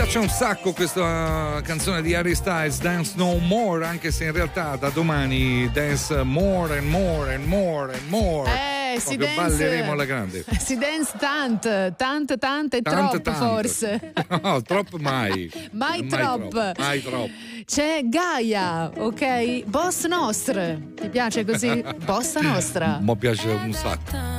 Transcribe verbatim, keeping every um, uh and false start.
piace un sacco questa canzone di Harry Styles, Dance No More, anche se in realtà da domani dance more and more and more and more. Eh, si dance, balleremo alla grande. Si dance tant, tant, tant e Tant, troppo tant. forse. No, troppo mai. Mai, mai troppo. troppo. Mai troppo. C'è Gaia, ok? Boss Nostra. Ti piace così? Bossa Nostra. Mi piace un sacco.